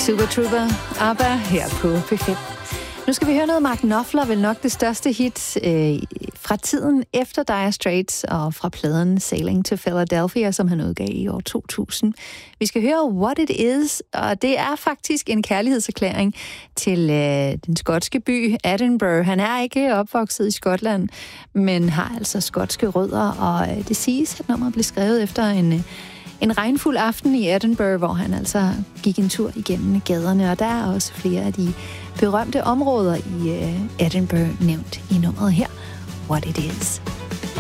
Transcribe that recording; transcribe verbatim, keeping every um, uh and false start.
Super Trooper, ABBA her på P fem. Nu skal vi høre noget Mark Knopfler, vel nok det største hit øh, fra tiden efter Dire Straits og fra pladen Sailing to Philadelphia, som han udgav i år to tusind. Vi skal høre What It Is, og det er faktisk en kærlighedserklæring til øh, den skotske by Edinburgh. Han er ikke opvokset i Skotland, men har altså skotske rødder, og øh, det siges, at nummeret blev skrevet efter en... Øh, En regnfuld aften i Edinburgh, hvor han altså gik en tur igennem gaderne, og der er også flere af de berømte områder i Edinburgh nævnt i nummeret her, What It Is.